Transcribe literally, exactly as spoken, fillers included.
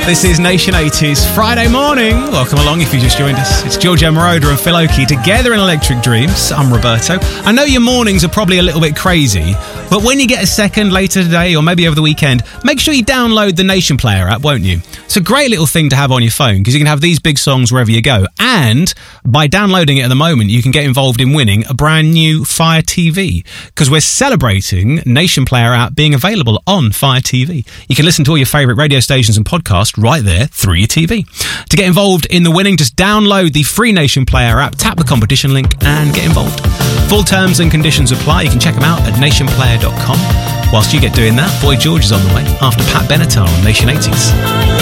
This is Nation eighties Friday morning. Welcome along if you just joined us. It's George Moroder and Phil Oakey together in Electric Dreams. I'm Roberto. I know your mornings are probably a little bit crazy, but when you get a second later today or maybe over the weekend, make sure you download the Nation Player app, won't you? It's a great little thing to have on your phone because you can have these big songs wherever you go. And by downloading it at the moment, you can get involved in winning a brand new Fire T V because we're celebrating Nation Player app being available on Fire T V. You can listen to all your favourite radio stations and podcasts right there through your T V. To get involved in the winning, just download the free Nation Player app, tap the competition link and get involved. Full terms and conditions apply. You can check them out at nation player dot com. Whilst you get doing that, Boy George is on the way after Pat Benatar on Nation eighties.